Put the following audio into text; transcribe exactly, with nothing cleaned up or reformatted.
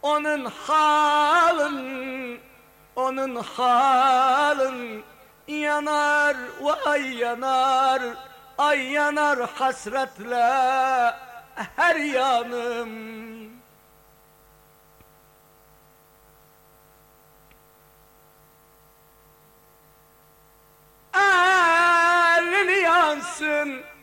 Onun halın, onun halın yanar, vay yanar, ay yanar hasretle her yanım. Elin yansın